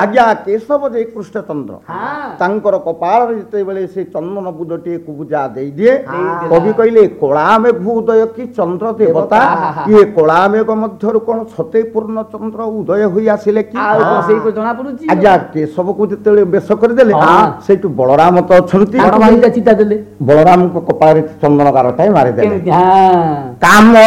ଆଜ୍ଞା କେଶବ ଯେ କୃଷ୍ଣଚନ୍ଦ୍ର ତାଙ୍କର କପାଳରେ ଯେତେବେଳେ ସେ ଚନ୍ଦନ ବୁଦଟିଏ କୁବୁଜା ଦେଇଦିଏ କବି କହିଲେ କଳା ମେଘ ଉଦୟ କି ଚନ୍ଦ୍ର ଦେବତା ଇଏ କଳା ମେଘ ମଧ୍ୟରୁ କଣ ସତେ ପୂର୍ଣ୍ଣ ଚନ୍ଦ୍ର ଉଦୟ ହୋଇ ଆସିଲେ କି ଜଣା ପଡୁଛି ଆଜ୍ଞା କେଶବକୁ ଯେତେବେଳେ ବେଶ କରିଦେଲେ ସେଇଠୁ ବଳରାମ ତ ଅଛନ୍ତି ଚିତା ଦେଲେ ବଳରାମଙ୍କ କପାଳରେ ଚନ୍ଦନ ଗାରଟାଏ ମାରିଦେଲେ କାମ